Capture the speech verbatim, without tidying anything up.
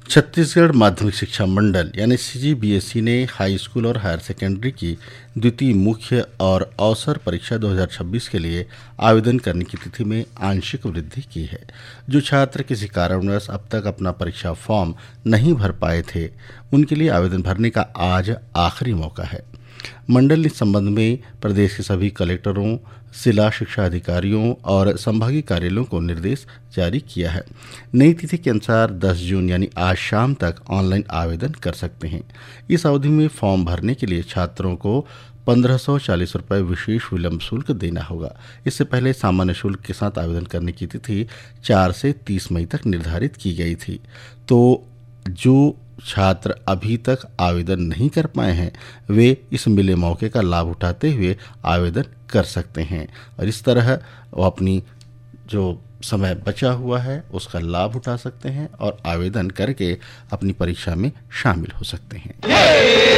छत्तीसगढ़ माध्यमिक शिक्षा मंडल यानी सी जी बी एस ई ने हाई स्कूल और हायर सेकेंडरी की द्वितीय मुख्य और अवसर परीक्षा दो हज़ार छब्बीस के लिए आवेदन करने की तिथि में आंशिक वृद्धि की है। जो छात्र किसी कारणवश अब तक अपना परीक्षा फॉर्म नहीं भर पाए थे, उनके लिए आवेदन भरने का आज आखिरी मौका है। मंडल ने इस संबंध में प्रदेश के सभी कलेक्टरों, जिला शिक्षा अधिकारियों और संभागीय कार्यालयों को निर्देश जारी किया है। नई तिथि के अनुसार दस जून यानी आज शाम तक ऑनलाइन आवेदन कर सकते हैं। इस अवधि में फॉर्म भरने के लिए छात्रों को पंद्रह सौ चालीस रुपये विशेष विलंब शुल्क देना होगा। इससे पहले सामान्य शुल्क के साथ आवेदन करने की तिथि चार से तीस मई तक निर्धारित की गई थी। तो जो छात्र अभी तक आवेदन नहीं कर पाए हैं, वे इस मिले मौके का लाभ उठाते हुए आवेदन कर सकते हैं और इस तरह वो अपनी जो समय बचा हुआ है उसका लाभ उठा सकते हैं और आवेदन करके अपनी परीक्षा में शामिल हो सकते हैं।